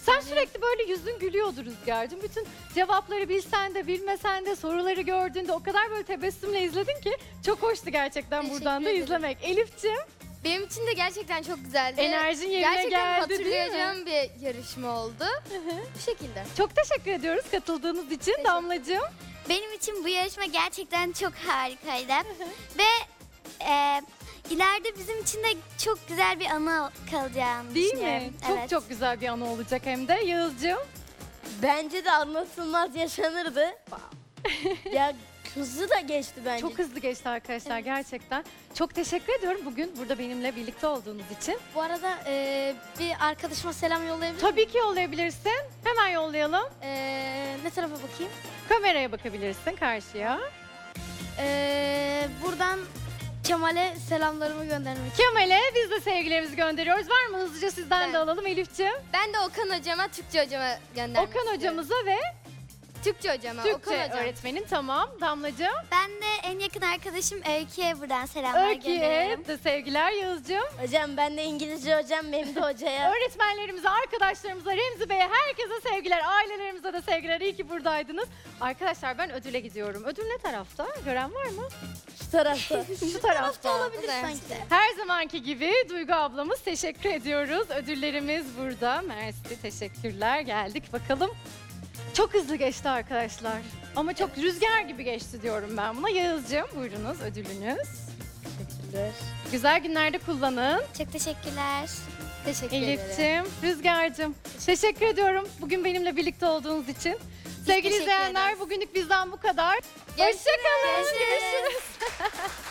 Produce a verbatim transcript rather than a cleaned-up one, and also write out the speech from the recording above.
Sen sürekli böyle yüzün gülüyordu Rüzgar'cığım. Bütün cevapları bilsen de bilmesen de soruları gördüğünde o kadar böyle tebessümle izledin ki çok hoştu gerçekten Teşekkür buradan da ederim. izlemek. Elif'ciğim Benim için de gerçekten çok güzeldi. enerjin yerine Gerçekten geldi değil mi? hatırlayacağım bir yarışma oldu. Bu şekilde. Çok teşekkür ediyoruz katıldığınız için Damlacığım. Benim için bu yarışma gerçekten çok harikaydı. Ve e, ileride bizim için de çok güzel bir anı kalacağını Değil düşünüyorum. mi? Çok Evet. çok güzel bir anı olacak hem de. Yağız'cığım. Bence de anlatılmaz yaşanırdı. Ya hızlı da geçti bence. Çok hızlı geçti arkadaşlar gerçekten. Çok teşekkür ediyorum bugün burada benimle birlikte olduğunuz için. Bu arada e, bir arkadaşıma selam yollayabilir miyim? Tabii ki yollayabilirsin. Hemen yollayalım. E, ne tarafa bakayım? Kameraya bakabilirsin karşıya. E, buradan Kemal'e selamlarımı göndermek. Kemal'e biz de sevgilerimizi gönderiyoruz. Var mı hızlıca sizden Ben- de alalım Elif'ciğim? Ben de Okan hocama, Türkçe hocama göndermek Okan istiyorum. hocamıza ve Türkçe hocama, Türkçe Okan hocam. öğretmenin tamam. Damlacığım. Ben de en yakın arkadaşım Öykü'ye buradan selamlar Öykü'ye gönderiyorum. de sevgiler Yağız'cığım. Hocam ben de İngilizce hocam, benim de hocaya. Öğretmenlerimize, arkadaşlarımıza, Remzi Bey'e, herkese sevgiler. Ailelerimize de sevgiler. İyi ki buradaydınız. Arkadaşlar ben ödüle gidiyorum. Ödül ne tarafta? Gören var mı? Şu tarafta. Şu tarafta. Olabilir sanki. Her zamanki gibi Duygu ablamız teşekkür ediyoruz. Ödüllerimiz burada. Mersi teşekkürler. Geldik bakalım. Çok hızlı geçti arkadaşlar. Ama çok rüzgar gibi geçti diyorum ben buna. Yağız'cığım buyurunuz ödülünüz. Teşekkürler. Güzel günlerde kullanın. Çok teşekkürler. Teşekkür ederim. Elif'ciğim, Rüzgar'cığım. Teşekkür ediyorum bugün benimle birlikte olduğunuz için. Sevgili teşekkür izleyenler ederiz. bugünlük bizden bu kadar. Görüşürüz. Hoşçakalın. Görüşürüz.